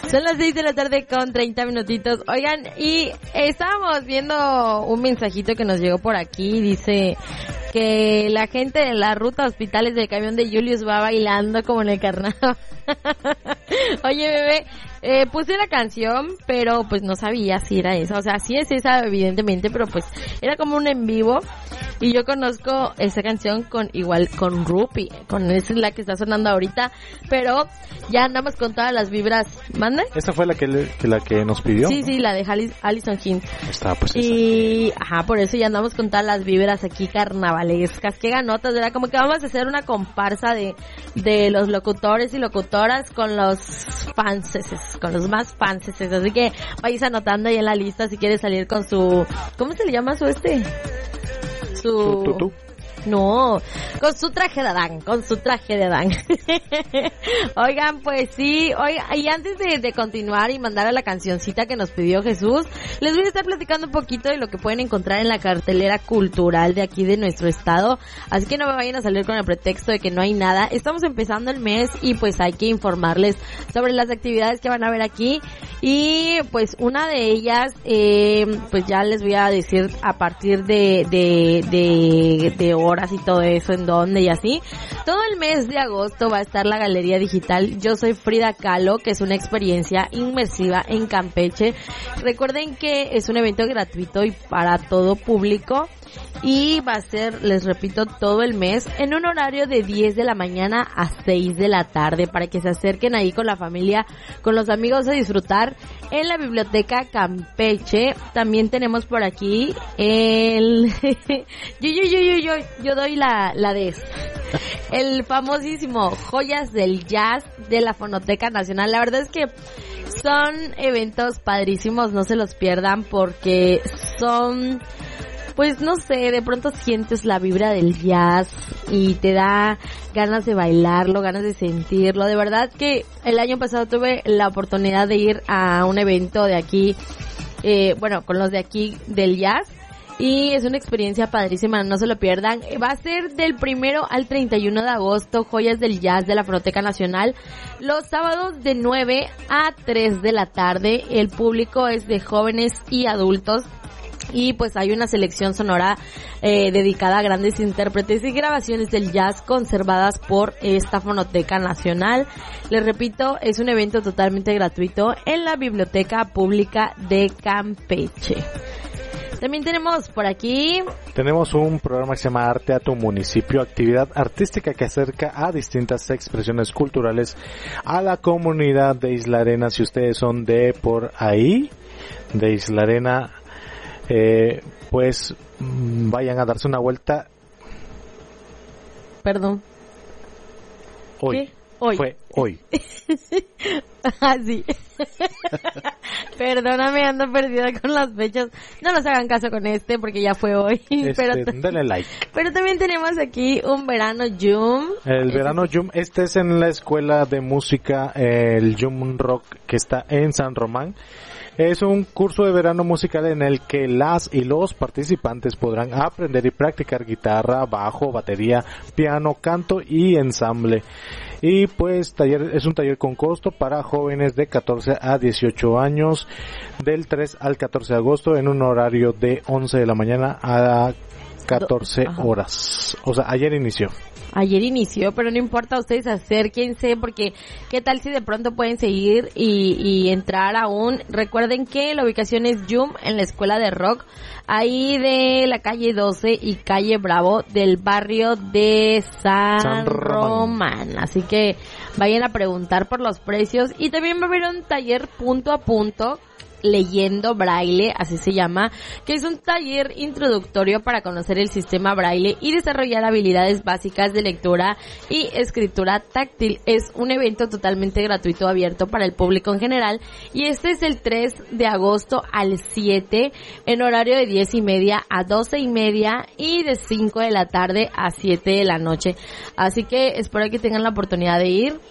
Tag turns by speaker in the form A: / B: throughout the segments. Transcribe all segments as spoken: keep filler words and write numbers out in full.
A: Son las seis de la tarde con treinta minutitos. Oigan, y estábamos viendo un mensajito que nos llegó por aquí. Dice que la gente de la ruta hospitales del camión de Julius va bailando como en el carnaval. Oye, bebé, eh, puse la canción, pero pues no sabía si era esa. O sea, sí es esa, evidentemente, pero pues era como un en vivo. Y yo conozco esa canción con igual con Rupi, con esa es la que está sonando ahorita, pero ya andamos con todas las vibras. ¿Manda?
B: ¿Esa fue la que, le, que la que nos pidió?
A: Sí, sí, la de Halis, Alison Hinds.
B: Está, pues
A: y,
B: esa.
A: ajá, por eso ya andamos con todas las vibras aquí carnavalescas. Qué ganotas, ¿verdad? Como que vamos a hacer una comparsa de, de los locutores y locutoras con los fanses, con los más fanses. Así que vayas anotando ahí en la lista si quieres salir con su, ¿cómo se le llama su este? Su,
B: ¿Su tutú?
A: No, con su traje de Adán, con su traje de Adán. Oigan, pues sí, oiga, y antes de, de continuar y mandar a la cancioncita que nos pidió Jesús, les voy a estar platicando un poquito de lo que pueden encontrar en la cartelera cultural de aquí de nuestro estado, así que no me vayan a salir con el pretexto de que no hay nada. Estamos empezando el mes y pues hay que informarles sobre las actividades que van a ver aquí, y pues una de ellas, eh, pues ya les voy a decir a partir de, de, de, de horas y todo eso, en dónde y así. Todo el mes de agosto va a estar la Galería Digital Yo Soy Frida Kahlo, que es una experiencia inmersiva en Campeche. Recuerden que es un evento gratuito y para todo público, y va a ser, les repito, todo el mes en un horario de diez de la mañana a seis de la tarde, para que se acerquen ahí con la familia, con los amigos a disfrutar en la Biblioteca Campeche. También tenemos por aquí el yo, yo, yo, yo, yo, yo doy la, la de esta. El famosísimo Joyas del Jazz de la Fonoteca Nacional. La verdad es que son eventos padrísimos, no se los pierdan, porque son, pues no sé, de pronto sientes la vibra del jazz y te da ganas de bailarlo, ganas de sentirlo. De verdad que el año pasado tuve la oportunidad de ir a un evento de aquí, eh, bueno, con los de aquí del jazz, y es una experiencia padrísima, no se lo pierdan. Va a ser del primero al treinta y uno de agosto, Joyas del Jazz de la Fonoteca Nacional, los sábados de nueve a tres de la tarde. El público es de jóvenes y adultos, y pues hay una selección sonora eh, dedicada a grandes intérpretes y grabaciones del jazz conservadas por esta Fonoteca Nacional. Les repito, es un evento totalmente gratuito en la Biblioteca Pública de Campeche. También tenemos por aquí...
B: Tenemos un programa que se llama Arte a tu Municipio, actividad artística que acerca a distintas expresiones culturales a la comunidad de Isla Arena. Si ustedes son de por ahí, de Isla Arena, eh, pues vayan a darse una vuelta.
A: Perdón.
B: Hoy.
A: ¿Qué? Hoy.
B: Fue hoy.
A: Ah, sí. Perdóname, ando perdida con las fechas. No nos hagan caso con este porque ya fue hoy.
B: Este,
A: pero t-
B: denle like.
A: Pero también tenemos aquí un verano Yum.
B: El
A: Este
B: verano
A: sí.
B: Yum, este es en la escuela de música, el Yum Rock, que está en San Román. Es un curso de verano musical en el que las y los participantes podrán aprender y practicar guitarra, bajo, batería, piano, canto y ensamble. Y pues taller, es un taller con costo para jóvenes de catorce a dieciocho años, del tres al catorce de agosto, en un horario de once de la mañana a catorce horas. O sea, ayer inició.
A: Ayer inició, pero no importa, ustedes acérquense, porque qué tal si de pronto pueden seguir y, y entrar aún. Recuerden que la ubicación es Yum, en la escuela de rock, ahí de la calle doce y calle Bravo, del barrio de San,
B: San Román.
A: Román. Así que vayan a preguntar por los precios, y también va a haber un taller punto a punto, leyendo braille, así se llama, que es un taller introductorio para conocer el sistema braille y desarrollar habilidades básicas de lectura y escritura táctil. Es un evento totalmente gratuito, abierto para el público en general, y este es el tres de agosto al siete, en horario de diez y media a doce y media y de cinco de la tarde a siete de la noche. Así que espero que tengan la oportunidad de ir.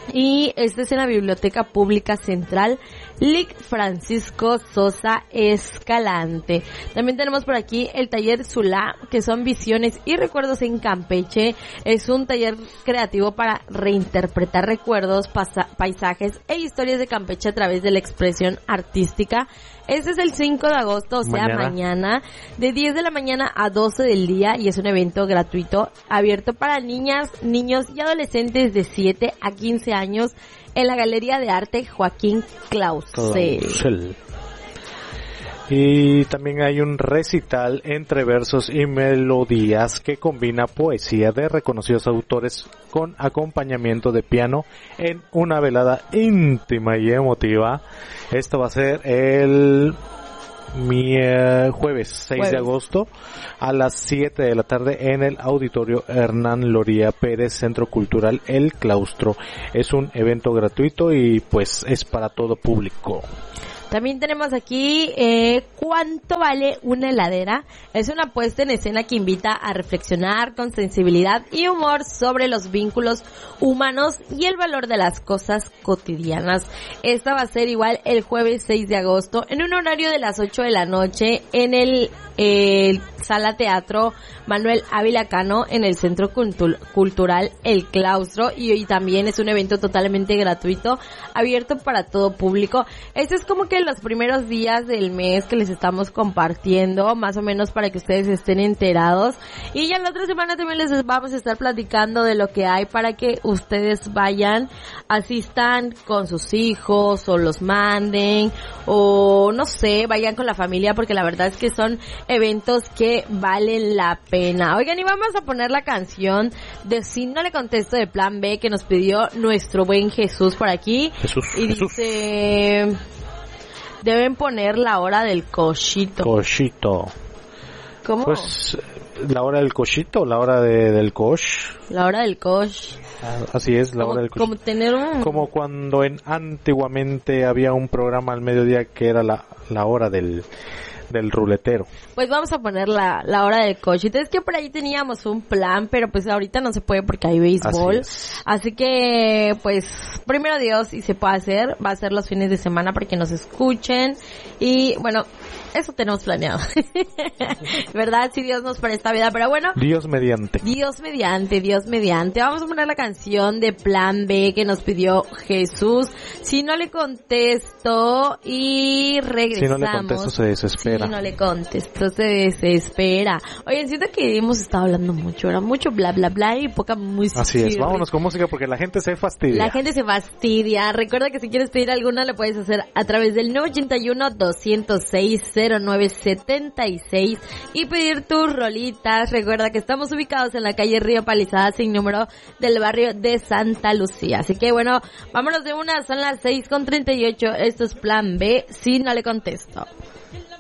A: Y este es en la Biblioteca Pública Central Lic Francisco Sosa Escalante. También tenemos por aquí el taller Zulá, que son visiones y recuerdos en Campeche. Es un taller creativo para reinterpretar recuerdos, pasa- paisajes e historias de Campeche a través de la expresión artística. Este es el cinco de agosto, o sea, mañana. mañana, de diez de la mañana a doce del día, y es un evento gratuito, abierto para niñas, niños y adolescentes de siete a quince años en la Galería de Arte Joaquín Clausel.
B: Clausel. Y también hay un recital entre versos y melodías que combina poesía de reconocidos autores con acompañamiento de piano en una velada íntima y emotiva. Esto va a ser el mi, eh, jueves seis jueves. de agosto a las siete de la tarde en el Auditorio Hernán Loría Pérez, Centro Cultural El Claustro. Es un evento gratuito y pues es para todo público.
A: También tenemos aquí eh, ¿cuánto vale una heladera? Es una puesta en escena que invita a reflexionar con sensibilidad y humor sobre los vínculos humanos y el valor de las cosas cotidianas. Esta va a ser igual el jueves seis de agosto en un horario de las ocho de la noche en el eh, Sala Teatro Manuel Ávila Cano en el Centro Cultu- Cultural El Claustro, y hoy también es un evento totalmente gratuito, abierto para todo público. Este es como que los primeros días del mes que les estamos compartiendo, más o menos para que ustedes estén enterados, y ya la otra semana también les vamos a estar platicando de lo que hay para que ustedes vayan, asistan con sus hijos o los manden, o no sé, vayan con la familia, porque la verdad es que son eventos que valen la pena. Oigan, y vamos a poner la canción de Si no le contesto de Plan B que nos pidió nuestro buen Jesús por aquí.
B: Jesús,
A: y
B: Jesús.
A: Dice, deben poner la hora del cochito.
B: Cochito.
A: ¿Cómo?
B: Pues la hora del cochito, la hora de, del coch.
A: La hora del coch.
B: Ah, así es, la
A: como,
B: hora del cochito.
A: Como tener un...
B: Como cuando en antiguamente había un programa al mediodía que era la, la hora del... del ruletero.
A: Pues vamos a poner la, la hora del cochito. Es que por ahí teníamos un plan, pero pues ahorita no se puede porque hay béisbol. Así, Así que, pues, primero Dios, y se puede hacer, va a ser los fines de semana para que nos escuchen. Y bueno, eso tenemos planeado. ¿Verdad? Si Dios nos presta vida, pero bueno.
B: Dios mediante.
A: Dios mediante, Dios mediante. Vamos a poner la canción de Plan B que nos pidió Jesús. Si no le contesto, y regresamos.
B: Si no le contesto, se desespera.
A: Si no le contesto, se desespera. Oye, siento que hemos estado hablando mucho, era mucho bla bla bla y poca música.
B: Así es, vámonos con música porque la gente se fastidia.
A: La gente se fastidia. Recuerda que si quieres pedir alguna, lo puedes hacer a través del nueve ochenta y uno, doscientos seis, cero nueve setenta y seis y pedir tus rolitas. Recuerda que estamos ubicados en la calle Río Palizada sin número del barrio de Santa Lucía. Así que bueno, vámonos de una, son las seis con treinta y ocho. Esto es Plan B, si no le contesto.